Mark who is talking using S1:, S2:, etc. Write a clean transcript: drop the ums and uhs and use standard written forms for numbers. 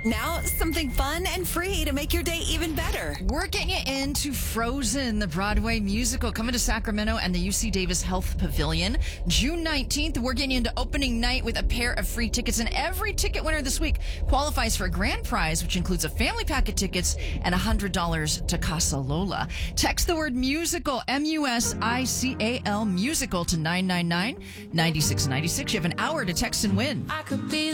S1: Now, something fun and free to make your day even better.
S2: We're getting you into Frozen, the Broadway musical, coming to Sacramento and the UC Davis Health Pavilion. June 19th, we're getting you into opening night with a pair of free tickets. And every ticket winner this week qualifies for a grand prize, which includes a family pack of tickets and $100 to Casa Lola. Text the word musical, MUSICAL, musical to 999-9696. You have an hour to text and win.
S3: I could be